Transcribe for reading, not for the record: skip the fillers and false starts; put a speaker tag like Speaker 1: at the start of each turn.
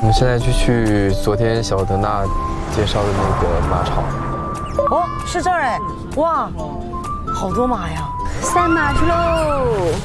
Speaker 1: 们现在就去昨天小德娜介绍的那个马场。
Speaker 2: 哦，是这儿哎，哇，好多马呀！
Speaker 3: 赛马去喽！